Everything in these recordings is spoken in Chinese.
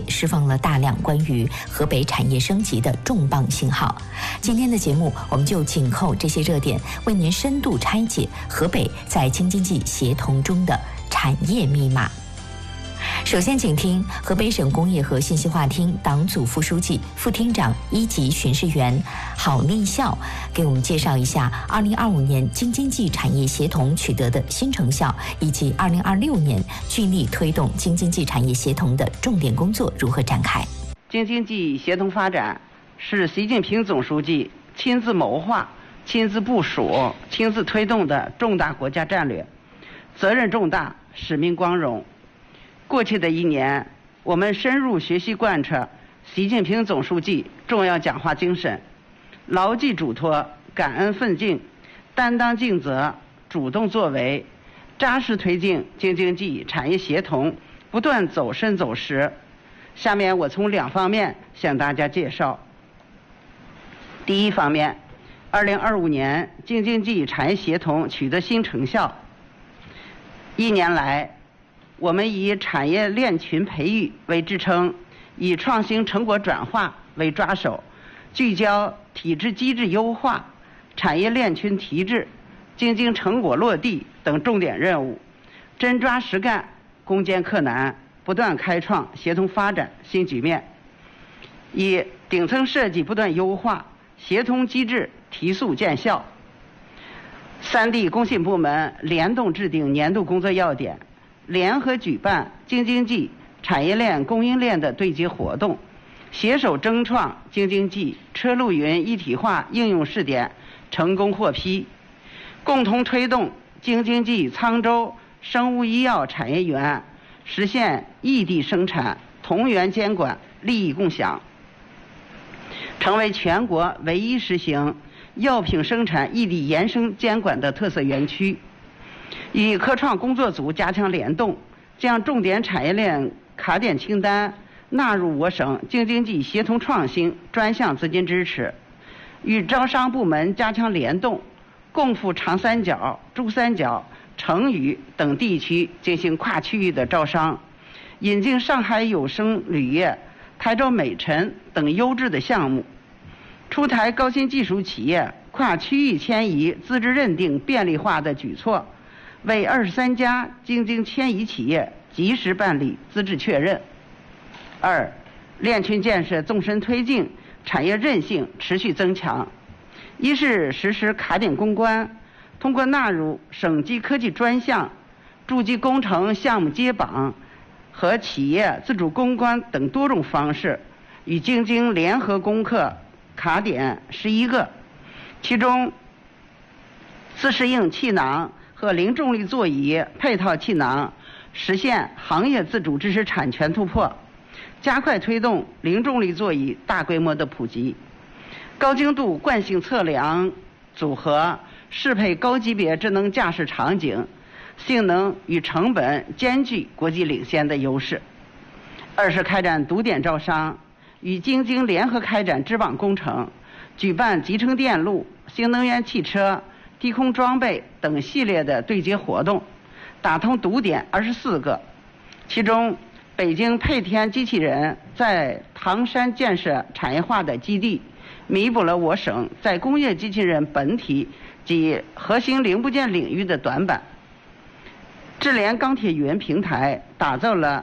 释放了大量关于河北产业升级的重磅信号。今天的节目，我们就紧扣这些热点，为您深度拆解河北在京津冀协同中的产业密码。首先，请听河北省工业和信息化厅党组副书记、副厅长、一级巡视员郝立孝给我们介绍一下2025年京津冀产业协同取得的新成效，以及2026年聚力推动京津冀产业协同的重点工作如何展开。 京津冀协同发展是习近平总书记亲自谋划、亲自部署、亲自推动的重大国家战略，责任重大，使命光荣。过去的一年，我们深入学习贯彻习近平总书记重要讲话精神，牢记嘱托，感恩奋进，担当尽责，主动作为，扎实推进京津冀产业协同不断走深走实。下面我从2方面向大家介绍。第一方面，2025年京津冀产业协同取得新成效。一年来，我们以产业链群培育为支撑，以创新成果转化为抓手，聚焦体制机制优化、产业链群提质、京津成果落地等重点任务，真抓实干，攻坚克难，不断开创协同发展新局面。以顶层设计不断优化，协同机制提速见效。3地工信部门联动制定年度工作要点，联合举办京津冀产业链供应链的对接活动，携手争创京津冀车路云一体化应用试点成功获批，共同推动京津冀沧州生物医药产业园实现异地生产、同源监管、利益共享，成为全国唯一实行药品生产异地延伸监管的特色园区。与科创工作组加强联动，将重点产业链卡点清单纳入我省京津冀协同创新专项资金支持，与招商部门加强联动，共赴长三角、珠三角、成渝等地区进行跨区域的招商，引进上海有声铝业、台州美辰等优质的项目，出台高新技术企业跨区域迁移资质认定便利化的举措，为23家京津迁移企业及时办理资质确认。2、链群建设纵深推进，产业韧性持续增强。一是实施卡点攻关，通过纳入省级科技专项、筑基工程项目接榜和企业自主攻关等多种方式，与京津联合攻克卡点11个，其中自适应气囊和零重力座椅配套气囊实现行业自主知识产权突破，加快推动零重力座椅大规模的普及。高精度惯性测量组合适配高级别智能驾驶场景，性能与成本兼具国际领先的优势。2是开展堵点招商，与京津联合开展织网工程，举办集成电路、新能源汽车、低空装备等系列的对接活动，打通堵点24个，其中北京配天机器人在唐山建设产业化的基地，弥补了我省在工业机器人本体及核心零部件领域的短板。智联钢铁云平台打造了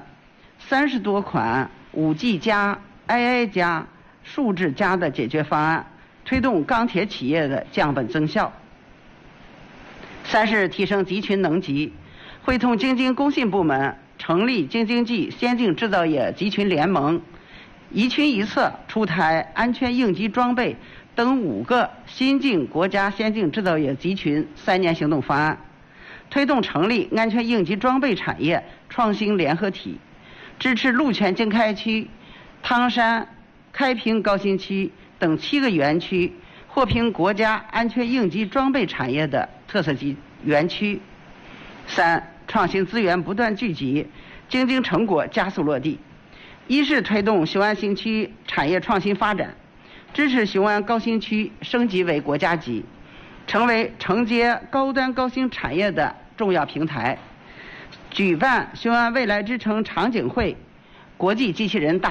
30多款5G 加、AI 加、数字加的解决方案，推动钢铁企业的降本增效。3是提升集群能级，会同京津工信部门成立京津冀先进制造业集群联盟，一群一策出台安全应急装备等5个新进国家先进制造业集群3年行动方案，推动成立安全应急装备产业创新联合体，支持鹿泉经开区、汤山、开平高新区等7个园区获评国家安全应急装备产业的特色级园区。3、创新资源不断聚集，京津成果加速落地。一是推动雄安新区产业创新发展，支持雄安高新区升级为国家级，成为承接高端高新产业的重要平台。举办雄安未来之城场景会、国际机器人大